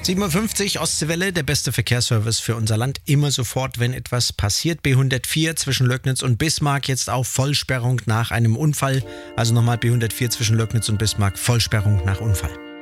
7:50 Uhr, Ostseewelle, der beste Verkehrsservice für unser Land. Immer sofort, wenn etwas passiert. B104 zwischen Löcknitz und Bismarck jetzt auf Vollsperrung nach einem Unfall. Also nochmal B104 zwischen Löcknitz und Bismarck, Vollsperrung nach Unfall.